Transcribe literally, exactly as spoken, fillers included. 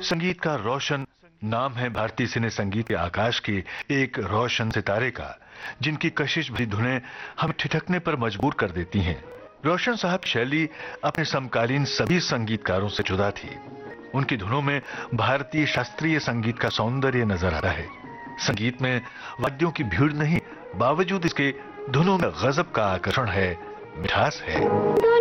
संगीत का रोशन नाम है भारतीय सिने संगीत के आकाश के एक रोशन सितारे का, जिनकी कशिश भरी धुनें हमें ठिठकने पर मजबूर कर देती हैं। रोशन साहब की शैली अपने समकालीन सभी संगीतकारों से जुदा थी। उनकी धुनों में भारतीय शास्त्रीय संगीत का सौंदर्य नजर आता है। संगीत में वाद्यों की भीड़ नहीं, बावजूद इसके धुनों में गजब का आकर्षण है, मिठास है।